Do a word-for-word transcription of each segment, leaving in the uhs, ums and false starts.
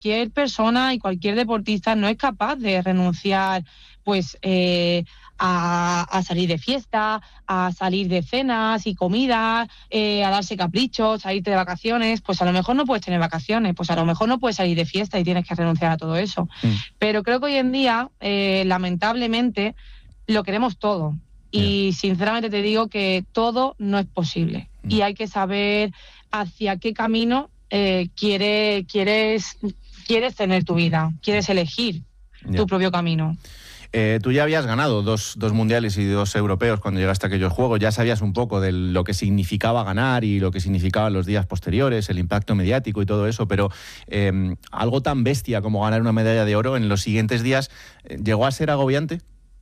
cualquier persona y cualquier deportista no es capaz de renunciar pues eh, a, a salir de fiesta, a salir de cenas y comidas, eh, a darse caprichos, a irte de vacaciones. Pues a lo mejor no puedes tener vacaciones, pues a lo mejor no puedes salir de fiesta y tienes que renunciar a todo eso. Mm. Pero creo que hoy en día, eh, lamentablemente, lo queremos todo. Y yeah. sinceramente te digo que todo no es posible. Mm. Y hay que saber hacia qué camino eh, quiere, quieres, quieres tener tu vida, quieres elegir yeah. tu propio camino. Eh, tú ya habías ganado dos, dos mundiales y dos europeos cuando llegaste a aquellos juegos, ya sabías un poco de lo que significaba ganar y lo que significaban los días posteriores, el impacto mediático y todo eso, pero eh, algo tan bestia como ganar una medalla de oro en los siguientes días, ¿llegó a ser agobiante?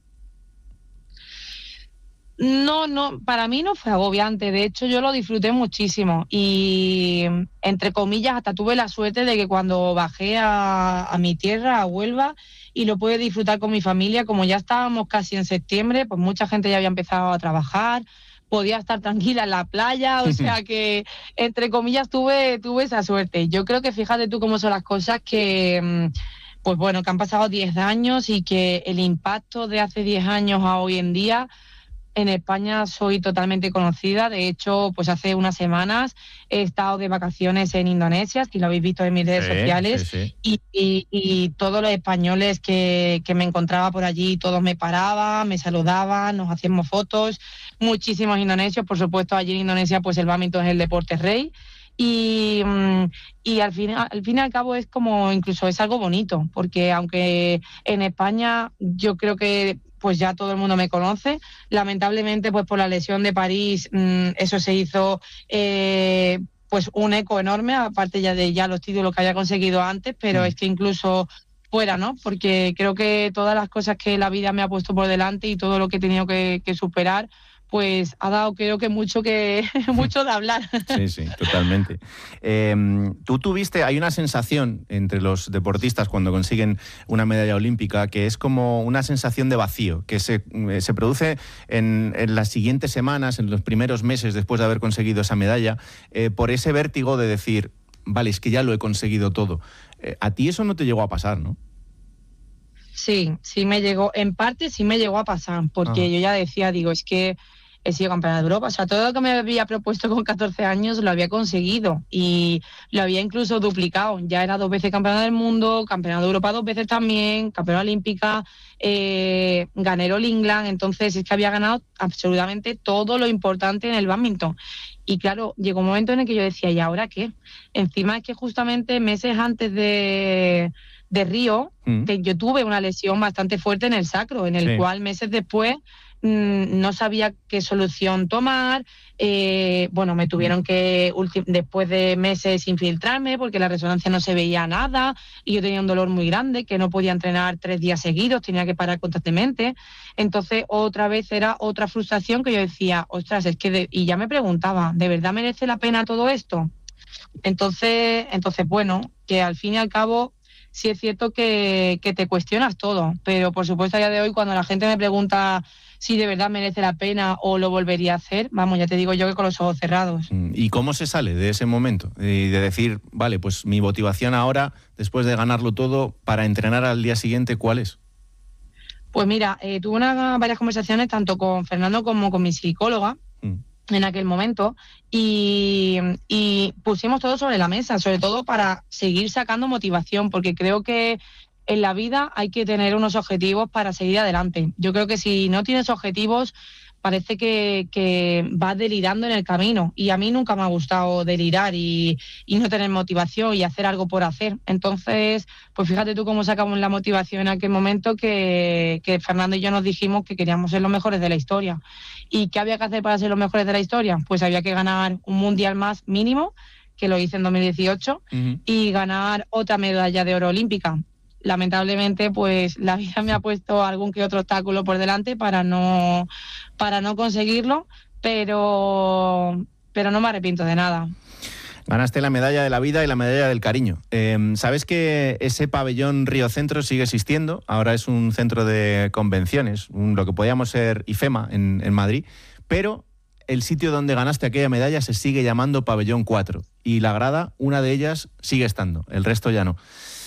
No, no, para mí no fue agobiante, de hecho yo lo disfruté muchísimo y, entre comillas, hasta tuve la suerte de que cuando bajé a, a mi tierra, a Huelva, y lo pude disfrutar con mi familia, como ya estábamos casi en septiembre, pues mucha gente ya había empezado a trabajar, podía estar tranquila en la playa, o sea que, entre comillas, tuve, tuve esa suerte. Yo creo que fíjate tú cómo son las cosas que... pues bueno, que han pasado diez años y que el impacto de hace diez años a hoy en día... En España soy totalmente conocida, de hecho, pues hace unas semanas he estado de vacaciones en Indonesia, si lo habéis visto en mis redes sí, sociales, sí, sí. Y, y, y todos los españoles que, que me encontraba por allí, todos me paraban, me saludaban, nos hacíamos fotos, muchísimos indonesios, por supuesto, allí en Indonesia pues el bádminton es el deporte rey. Y, y al, fin, al fin y al cabo es como, incluso es algo bonito, porque aunque en España yo creo que pues ya todo el mundo me conoce, lamentablemente pues por la lesión de París mmm, eso se hizo eh, pues un eco enorme, aparte ya de ya los títulos que había conseguido antes, pero mm. es que incluso fuera, ¿no? Porque creo que todas las cosas que la vida me ha puesto por delante y todo lo que he tenido que, que superar, pues ha dado creo que mucho que mucho de hablar. Sí, sí, totalmente. Eh, tú tuviste, hay una sensación entre los deportistas cuando consiguen una medalla olímpica que es como una sensación de vacío, que se, se produce en, en las siguientes semanas, en los primeros meses después de haber conseguido esa medalla, eh, por ese vértigo de decir, vale, es que ya lo he conseguido todo. Eh, a ti eso no te llegó a pasar, ¿no? Sí, sí me llegó, en parte sí me llegó a pasar, porque Ajá. yo ya decía, digo, es que he sido campeona de Europa, o sea, todo lo que me había propuesto con catorce años lo había conseguido y lo había incluso duplicado, ya era dos veces campeona del mundo, campeona de Europa dos veces también, campeona olímpica, eh, gané el All England, entonces es que había ganado absolutamente todo lo importante en el bádminton. Y claro, llegó un momento en el que yo decía, ¿y ahora qué? Encima es que justamente meses antes de... de Río, mm. que yo tuve una lesión bastante fuerte en el sacro, en el sí. cual meses después mmm, no sabía qué solución tomar, eh, bueno, me tuvieron que, ulti- después de meses, infiltrarme porque la resonancia no se veía nada y yo tenía un dolor muy grande que no podía entrenar tres días seguidos, tenía que parar constantemente, entonces otra vez era otra frustración que yo decía, ostras, es que, de... y ya me preguntaba, ¿de verdad merece la pena todo esto? Entonces, entonces bueno, que al fin y al cabo sí es cierto que, que te cuestionas todo, pero por supuesto a día de hoy cuando la gente me pregunta si de verdad merece la pena o lo volvería a hacer, vamos, ya te digo yo que con los ojos cerrados. ¿Y cómo se sale de ese momento? Y de decir, vale, pues mi motivación ahora, después de ganarlo todo, para entrenar al día siguiente, ¿cuál es? Pues mira, eh, tuve una, varias conversaciones tanto con Fernando como con mi psicóloga, mm. en aquel momento y, y pusimos todo sobre la mesa, sobre todo para seguir sacando motivación, porque creo que en la vida hay que tener unos objetivos para seguir adelante. Yo creo que si no tienes objetivos parece que, que vas delirando en el camino y a mí nunca me ha gustado delirar y, y no tener motivación y hacer algo por hacer. Entonces, pues fíjate tú cómo sacamos la motivación en aquel momento que, que Fernando y yo nos dijimos que queríamos ser los mejores de la historia. ¿Y qué había que hacer para ser los mejores de la historia? Pues había que ganar un mundial más mínimo, que lo hice en dos mil dieciocho, uh-huh. y ganar otra medalla de oro olímpica. Lamentablemente, pues la vida me ha puesto algún que otro obstáculo por delante para no, para no conseguirlo, pero, pero no me arrepiento de nada. Ganaste la medalla de la vida y la medalla del cariño. Eh, ¿Sabes que ese pabellón Río Centro sigue existiendo? Ahora es un centro de convenciones, un, lo que podíamos ser IFEMA en, en Madrid, pero el sitio donde ganaste aquella medalla se sigue llamando Pabellón cuatro y la grada, una de ellas, sigue estando, el resto ya no.